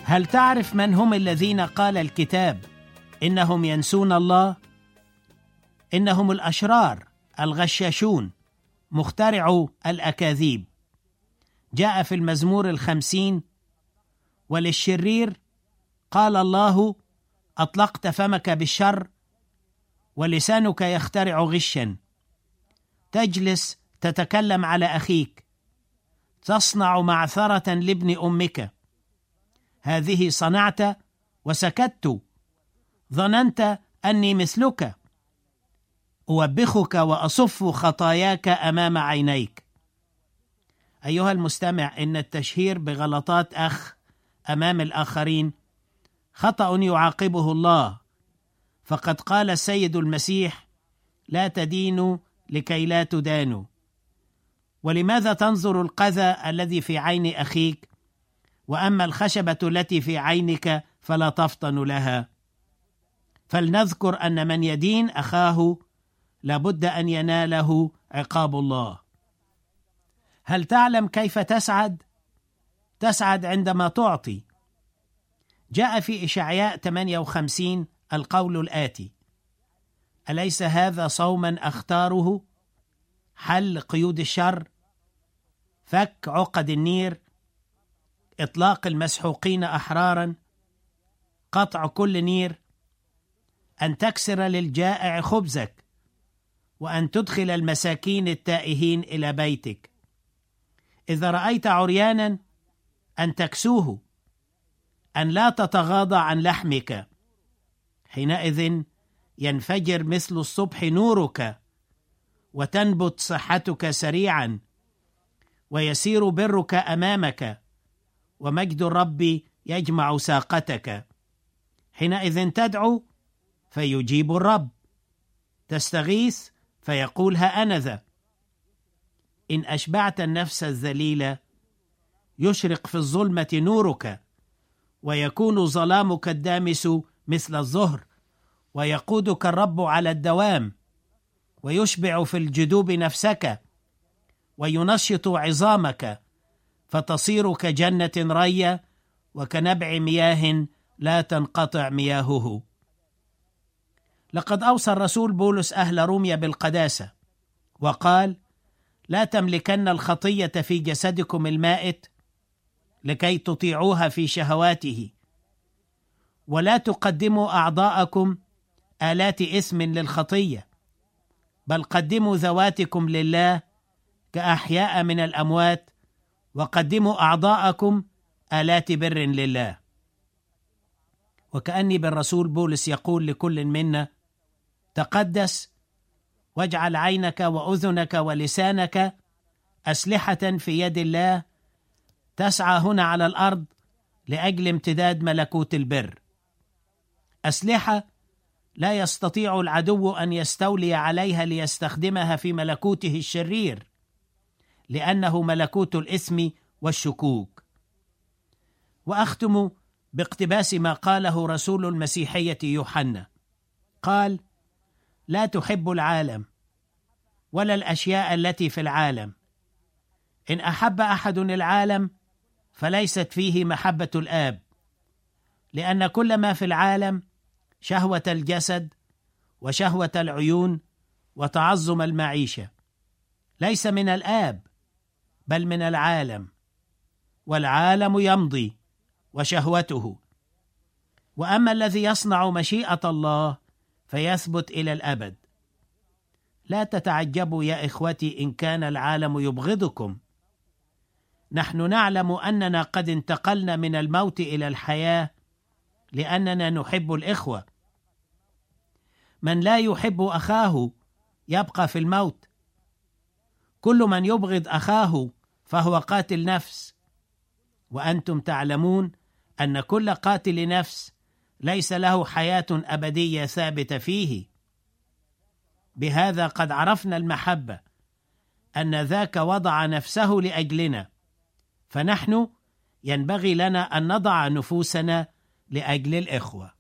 هل تعرف من هم الذين قال الكتاب إنهم ينسون الله؟ إنهم الأشرار الغشاشون مخترعو الأكاذيب. جاء في المزمور 50: وللشرير قال الله أطلقت فمك بالشر ولسانك يخترع غشا. تجلس تتكلم على أخيك، تصنع معثرة لابن أمك. هذه صنعت وسكت، ظننت أني مثلك. أوبخك وأصف خطاياك أمام عينيك. أيها المستمع، إن التشهير بغلطات أخ أمام الآخرين خطأ يعاقبه الله، فقد قال السيد المسيح: لا تدينوا لكي لا تدانوا. ولماذا تنظر القذى الذي في عين أخيك، وأما الخشبة التي في عينك فلا تفطن لها؟ فلنذكر أن من يدين أخاه لابد أن يناله عقاب الله. هل تعلم كيف تسعد؟ تسعد عندما تعطي. جاء في إشعياء 58 القول الآتي: أليس هذا صوما أختاره؟ حل قيود الشر، فك عقد النير، إطلاق المسحوقين أحرارا، قطع كل نير، أن تكسر للجائع خبزك، وأن تدخل المساكين التائهين إلى بيتك. إذا رأيت عريانا أن تكسوه، أن لا تتغاضى عن لحمك. حينئذ ينفجر مثل الصبح نورك، وتنبت صحتك سريعا، ويسير برك أمامك، ومجد الرب يجمع ساقتك. حينئذ تدعو فيجيب الرب، تستغيث فيقول ها أنا ذا. إن أشبعت النفس الذليلة يشرق في الظلمة نورك، ويكون ظلامك الدامس مثل الظهر، ويقودك الرب على الدوام، ويشبع في الجدوب نفسك، وينشط عظامك، فتصير كجنة رية، وكنبع مياه لا تنقطع مياهه. لقد أوصى الرسول بولس أهل روميا بالقداسة، وقال: لا تملكن الخطية في جسدكم المائت لكي تطيعوها في شهواته، ولا تقدموا أعضاءكم آلات إثم للخطية، بل قدموا ذواتكم لله كأحياء من الأموات، وقدموا أعضاءكم آلات بر لله. وكأني بالرسول بولس يقول لكل منا: تقدس، واجعل عينك وأذنك ولسانك أسلحة في يد الله، تسعى هنا على الأرض لأجل امتداد ملكوت البر. أسلحة لا يستطيع العدو أن يستولي عليها ليستخدمها في ملكوته الشرير، لأنه ملكوت الإثم والشكوك. وأختم باقتباس ما قاله رسول المسيحية يوحنا، قال: لا تحب العالم ولا الأشياء التي في العالم. إن أحب أحد العالم فليست فيه محبة الآب، لأن كل ما في العالم، شهوة الجسد وشهوة العيون وتعظم المعيشة، ليس من الآب بل من العالم، والعالم يمضي وشهوته، وأما الذي يصنع مشيئة الله فيثبت إلى الأبد. لا تتعجبوا يا إخوتي إن كان العالم يبغضكم. نحن نعلم أننا قد انتقلنا من الموت إلى الحياة لأننا نحب الإخوة. من لا يحب أخاه يبقى في الموت. كل من يبغض أخاه فهو قاتل نفس، وأنتم تعلمون أن كل قاتل نفس ليس له حياة أبدية ثابتة فيه. بهذا قد عرفنا المحبة، أن ذاك وضع نفسه لأجلنا، فنحن ينبغي لنا أن نضع نفوسنا لأجل الإخوة.